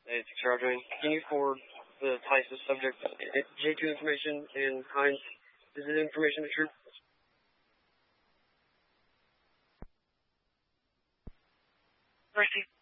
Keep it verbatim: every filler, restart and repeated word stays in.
Hey, thanks for joining. Can you forward the types of subject J two information and Heinz? Is it information the truth? Mercy.